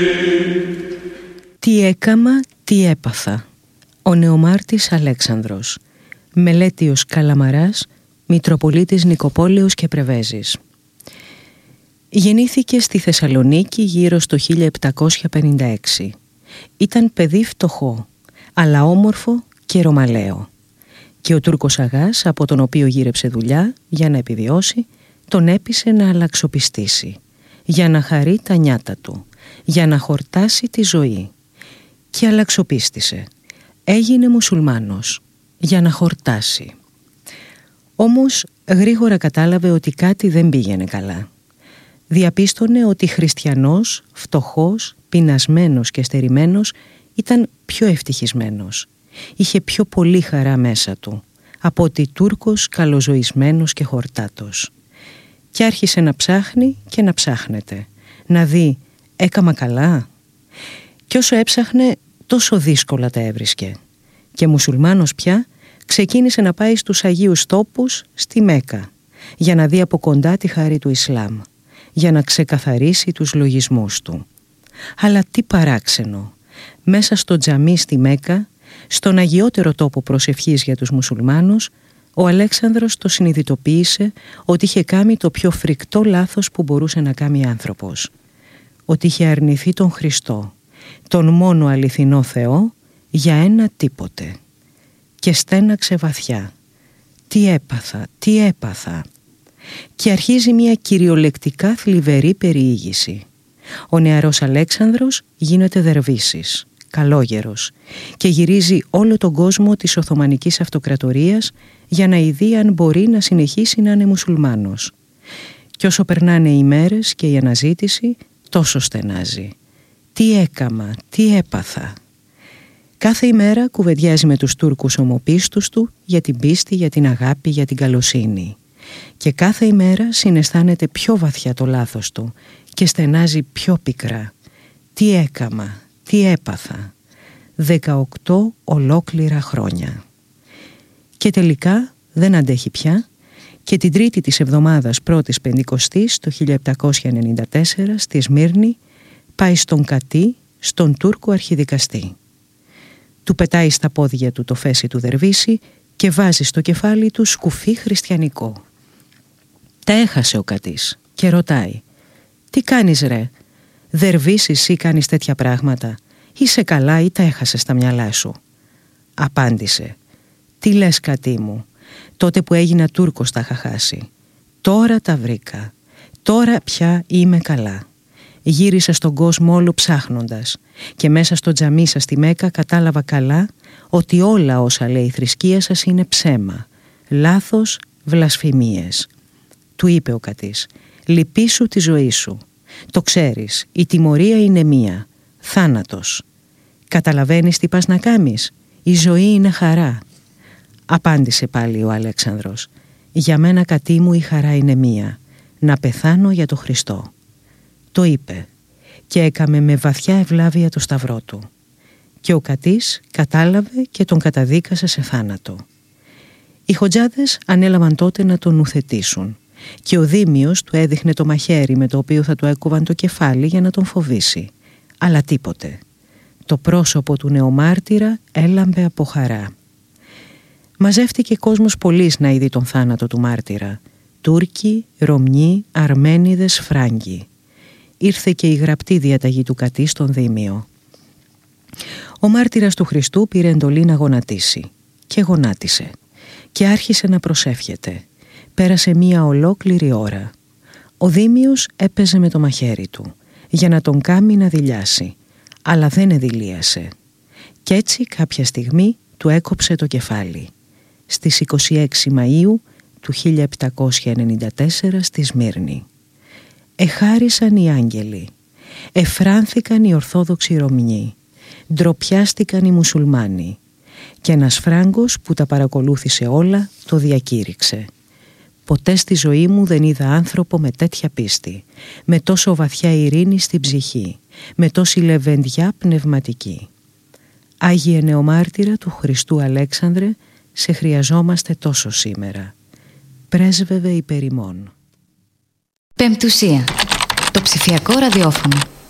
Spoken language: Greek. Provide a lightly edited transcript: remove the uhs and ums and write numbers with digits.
Τι έκαμα, τι έπαθα. Ο νεομάρτης Αλέξανδρος. Μελέτιος Καλαμαράς, Μητροπολίτης Νικοπόλεως και Πρεβέζης. Γεννήθηκε στη Θεσσαλονίκη γύρω στο 1756. Ήταν παιδί φτωχό, αλλά όμορφο και ρωμαλαίο. Και ο Τούρκος αγάς, από τον οποίο γύρεψε δουλειά για να επιβιώσει, τον έπεισε να αλλαξοπιστήσει, για να χαρεί τα νιάτα του, για να χορτάσει τη ζωή. Και αλλαξοπίστησε. Έγινε μουσουλμάνος, για να χορτάσει. Όμως γρήγορα κατάλαβε ότι κάτι δεν πήγαινε καλά. Διαπίστωνε ότι χριστιανός, φτωχός, πεινασμένος και στερημένος ήταν πιο ευτυχισμένος. Είχε πιο πολύ χαρά μέσα του από ότι Τούρκος καλοζωισμένος και χορτάτος. Και άρχισε να ψάχνει και να ψάχνεται, να δει έκαμα καλά. Κι όσο έψαχνε τόσο δύσκολα τα έβρισκε. Και μουσουλμάνος πια ξεκίνησε να πάει στους Αγίους Τόπους στη Μέκα για να δει από κοντά τη χάρη του Ισλάμ, για να ξεκαθαρίσει τους λογισμούς του. Αλλά τι παράξενο, μέσα στο τζαμί στη Μέκα, στον αγιότερο τόπο προσευχής για τους μουσουλμάνους, ο Αλέξανδρος το συνειδητοποίησε ότι είχε κάνει το πιο φρικτό λάθος που μπορούσε να κάνει άνθρωπος. Ότι είχε αρνηθεί τον Χριστό, τον μόνο αληθινό Θεό, για ένα τίποτε. Και στέναξε βαθιά. Τι έπαθα, τι έπαθα. Και αρχίζει μια κυριολεκτικά θλιβερή περιήγηση. Ο νεαρός Αλέξανδρος γίνεται δερβίσης, καλόγερος, και γυρίζει όλο τον κόσμο της Οθωμανικής Αυτοκρατορίας για να ειδεί αν μπορεί να συνεχίσει να είναι μουσουλμάνος. Και όσο περνάνε οι μέρες και η αναζήτηση, τόσο στενάζει. Τι έκαμα, τι έπαθα. Κάθε ημέρα κουβεντιάζει με τους Τούρκους ομοπίστους του για την πίστη, για την αγάπη, για την καλοσύνη. Και κάθε ημέρα συναισθάνεται πιο βαθιά το λάθος του και στενάζει πιο πικρά. Τι έκαμα, τι έπαθα. 18 ολόκληρα χρόνια. Και τελικά δεν αντέχει πια και την τρίτη της εβδομάδας πρώτης Πεντηκοστής το 1794 στη Σμύρνη πάει στον Κατή, στον Τούρκο αρχιδικαστή. Του πετάει στα πόδια του το φέση του δερβίση και βάζει στο κεφάλι του σκουφί χριστιανικό. Τα έχασε ο Κατής και ρωτάει «Τι κάνεις ρε, δερβίσεις ή κάνεις τέτοια πράγματα, είσαι καλά ή τα έχασες στα μυαλά σου?» Απάντησε «Τι λες Κατή μου, τότε που έγινα Τούρκος τα είχα χάσει. Τώρα τα βρήκα, τώρα πια είμαι καλά. Γύρισα στον κόσμο όλο ψάχνοντας και μέσα στο τζαμί σας στη Μέκα κατάλαβα καλά ότι όλα όσα λέει η θρησκεία σας είναι ψέμα, λάθος, βλασφημίες». Του είπε ο Κατής «Λυπήσου τη ζωή σου. Το ξέρεις, η τιμωρία είναι μία, θάνατος. Καταλαβαίνεις τι πας να κάνεις, η ζωή είναι χαρά». Απάντησε πάλι ο Αλέξανδρος «Για μένα Κατή μου η χαρά είναι μία, να πεθάνω για το Χριστό». Το είπε και έκαμε με βαθιά ευλάβεια το σταυρό του. Και ο Κατής κατάλαβε και τον καταδίκασε σε θάνατο. Οι χοντζάδες ανέλαβαν τότε να τον ουθετήσουν και ο Δήμιος του έδειχνε το μαχαίρι με το οποίο θα του έκοβαν το κεφάλι για να τον φοβήσει. Αλλά τίποτε. Το πρόσωπο του νεομάρτυρα έλαμπε από χαρά. Μαζεύτηκε κόσμος πολύς να είδει τον θάνατο του μάρτυρα. Τούρκοι, Ρωμιοί, Αρμένιδες, Φράγκοι. Ήρθε και η γραπτή διαταγή του Κατή στον Δήμιο. Ο μάρτυρας του Χριστού πήρε εντολή να γονατίσει και γονάτισε και άρχισε να προσεύχεται. Πέρασε μία ολόκληρη ώρα. Ο Δήμιος έπαιζε με το μαχαίρι του για να τον κάμει να δειλιάσει, αλλά δεν εδηλίασε. Κι έτσι κάποια στιγμή του έκοψε το κεφάλι. Στις 26 Μαΐου του 1794 στη Σμύρνη. Εχάρισαν οι άγγελοι, εφράνθηκαν οι Ορθόδοξοι Ρωμιοί, ντροπιάστηκαν οι Μουσουλμάνοι και ένας Φράγκος που τα παρακολούθησε όλα το διακήρυξε. Ποτέ στη ζωή μου δεν είδα άνθρωπο με τέτοια πίστη, με τόσο βαθιά ειρήνη στην ψυχή, με τόση λεβεντιά πνευματική. Άγιε νεομάρτυρα του Χριστού Αλέξανδρε, σε χρειαζόμαστε τόσο σήμερα. Πρέσβευε υπερ ημών. Πεμπτουσία. Το ψηφιακό ραδιόφωνο.